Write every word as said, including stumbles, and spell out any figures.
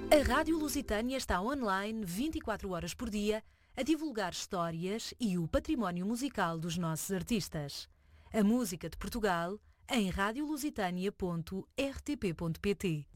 A Rádio Lusitânia está online vinte e quatro horas por dia a divulgar histórias e o património musical dos nossos artistas. A música de Portugal em radiolusitania ponto r t p ponto p t.